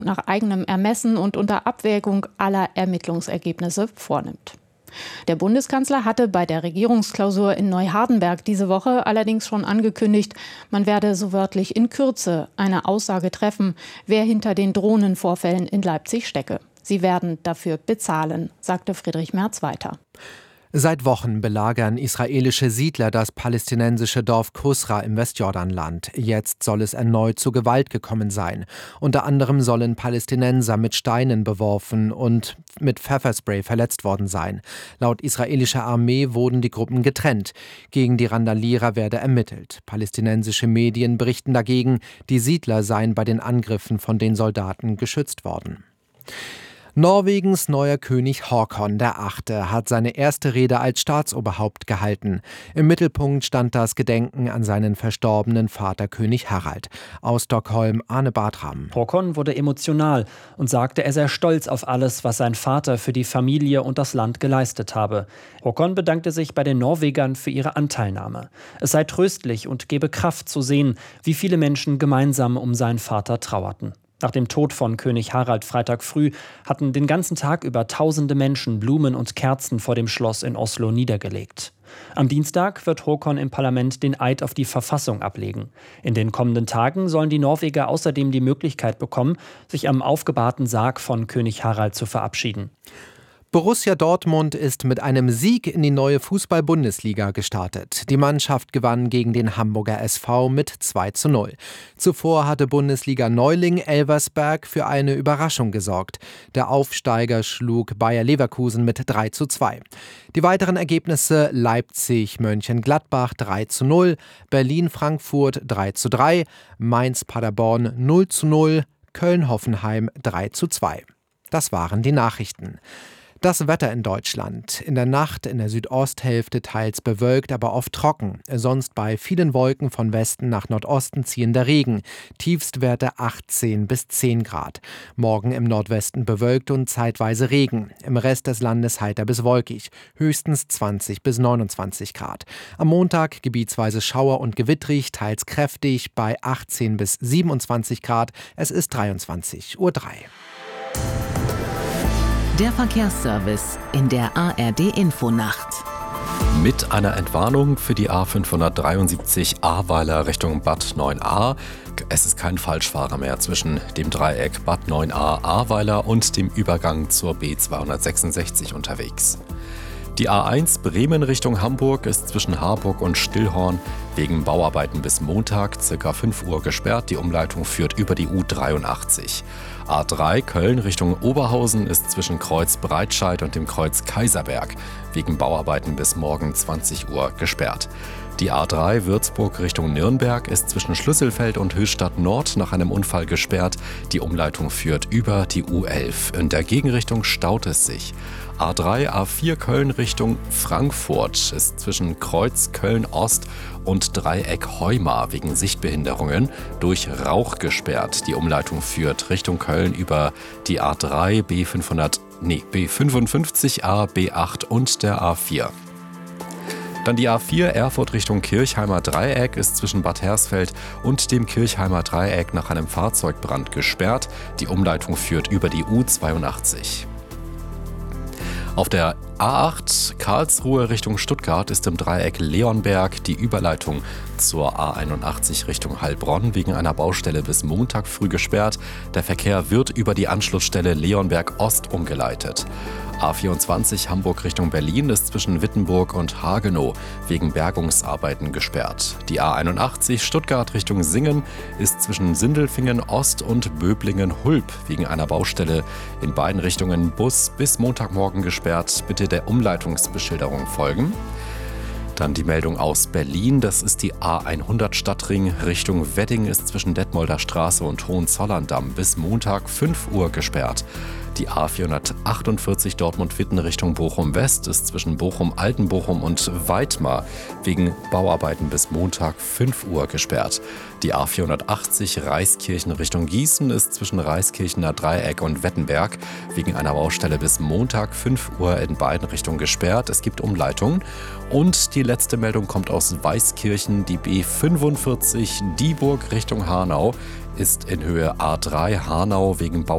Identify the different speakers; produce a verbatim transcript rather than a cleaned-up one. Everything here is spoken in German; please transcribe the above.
Speaker 1: nach eigenem Ermessen und unter Abwägung aller Ermittlungsergebnisse vornimmt. Der Bundeskanzler hatte bei der Regierungsklausur in Neuhardenberg diese Woche allerdings schon angekündigt, man werde so wörtlich in Kürze eine Aussage treffen, wer hinter den Drohnenvorfällen in Leipzig stecke. Sie werden dafür bezahlen, sagte Friedrich Merz weiter.
Speaker 2: Seit Wochen belagern israelische Siedler das palästinensische Dorf Kusra im Westjordanland. Jetzt soll es erneut zu Gewalt gekommen sein. Unter anderem sollen Palästinenser mit Steinen beworfen und mit Pfefferspray verletzt worden sein. Laut israelischer Armee wurden die Gruppen getrennt. Gegen die Randalierer werde ermittelt. Palästinensische Medien berichten dagegen, die Siedler seien bei den Angriffen von den Soldaten geschützt worden. Norwegens neuer König Håkon der Achte hat seine erste Rede als Staatsoberhaupt gehalten. Im Mittelpunkt stand das Gedenken an seinen verstorbenen Vater König Harald. Aus Stockholm Arne Bartram.
Speaker 3: Håkon wurde emotional und sagte, er sei stolz auf alles, was sein Vater für die Familie und das Land geleistet habe. Håkon bedankte sich bei den Norwegern für ihre Anteilnahme. Es sei tröstlich und gebe Kraft zu sehen, wie viele Menschen gemeinsam um seinen Vater trauerten. Nach dem Tod von König Harald Freitag früh hatten den ganzen Tag über tausende Menschen Blumen und Kerzen vor dem Schloss in Oslo niedergelegt. Am Dienstag wird Håkon im Parlament den Eid auf die Verfassung ablegen. In den kommenden Tagen sollen die Norweger außerdem die Möglichkeit bekommen, sich am aufgebahrten Sarg von König Harald zu verabschieden.
Speaker 2: Borussia Dortmund ist mit einem Sieg in die neue Fußball-Bundesliga gestartet. Die Mannschaft gewann gegen den Hamburger S V mit zwei zu null. Zuvor hatte Bundesliga-Neuling Elversberg für eine Überraschung gesorgt. Der Aufsteiger schlug Bayer Leverkusen mit drei zu zwei. Die weiteren Ergebnisse: Leipzig-Mönchengladbach drei zu null, Berlin-Frankfurt drei zu drei, Mainz-Paderborn null zu null, Köln-Hoffenheim drei zu zwei. Das waren die Nachrichten. Das Wetter in Deutschland. In der Nacht in der Südosthälfte teils bewölkt, aber oft trocken. Sonst bei vielen Wolken von Westen nach Nordosten ziehender Regen. Tiefstwerte achtzehn bis zehn Grad. Morgen im Nordwesten bewölkt und zeitweise Regen. Im Rest des Landes heiter bis wolkig. Höchstens zwanzig bis neunundzwanzig Grad. Am Montag gebietsweise Schauer und gewittrig, teils kräftig bei achtzehn bis siebenundzwanzig Grad. Es ist dreiundzwanzig Uhr drei.
Speaker 4: Der Verkehrsservice in der A R D-Infonacht.
Speaker 5: Mit einer Entwarnung für die A fünfhundertdreiundsiebzig Ahrweiler Richtung Bad neun a. Es ist kein Falschfahrer mehr zwischen dem Dreieck Bad neun a Ahrweiler und dem Übergang zur B zweihundertsechsundsechzig unterwegs. Die A eins Bremen Richtung Hamburg ist zwischen Harburg und Stillhorn wegen Bauarbeiten bis Montag ca. fünf Uhr gesperrt. Die Umleitung führt über die U dreiundachtzig. A drei Köln Richtung Oberhausen ist zwischen Kreuz Breitscheid und dem Kreuz Kaiserberg wegen Bauarbeiten bis morgen zwanzig Uhr gesperrt. Die A drei Würzburg Richtung Nürnberg ist zwischen Schlüsselfeld und Höchstadt Nord nach einem Unfall gesperrt. Die Umleitung führt über die U elf. In der Gegenrichtung staut es sich. A drei A vier Köln Richtung Frankfurt ist zwischen Kreuz Köln Ost und Dreieck Heumar wegen Sichtbehinderungen durch Rauch gesperrt. Die Umleitung führt Richtung Köln über die A drei, B fünfhundert, nee, B fünfundfünfzig A, B acht und der A vier. Dann die A vier Erfurt Richtung Kirchheimer Dreieck ist zwischen Bad Hersfeld und dem Kirchheimer Dreieck nach einem Fahrzeugbrand gesperrt. Die Umleitung führt über die U zweiundachtzig. Auf der A acht Karlsruhe Richtung Stuttgart ist im Dreieck Leonberg die Überleitung zur A einundachtzig Richtung Heilbronn wegen einer Baustelle bis Montag früh gesperrt. Der Verkehr wird über die Anschlussstelle Leonberg Ost umgeleitet. A vierundzwanzig Hamburg Richtung Berlin ist zwischen Wittenburg und Hagenow wegen Bergungsarbeiten gesperrt. Die A einundachtzig Stuttgart Richtung Singen ist zwischen Sindelfingen Ost und Böblingen-Hulb wegen einer Baustelle in beiden Richtungen Bus bis Montagmorgen gesperrt. Bitte der Umleitungsbeschilderung folgen. Dann die Meldung aus Berlin, das ist die A hundert Stadtring Richtung Wedding ist zwischen Detmolder Straße und Hohenzollern-Damm bis Montag fünf Uhr gesperrt. Die A vierhundertachtundvierzig Dortmund-Witten Richtung Bochum-West ist zwischen Bochum-Altenbochum und Weitmar wegen Bauarbeiten bis Montag fünf Uhr gesperrt. Die A vierhundertachtzig Reiskirchen Richtung Gießen ist zwischen Reiskirchener Dreieck und Wettenberg wegen einer Baustelle bis Montag fünf Uhr in beiden Richtungen gesperrt. Es gibt Umleitungen. Und die letzte Meldung kommt aus Weißkirchen. Die B fünfundvierzig Dieburg Richtung Hanau ist in Höhe A drei Hanau wegen Bau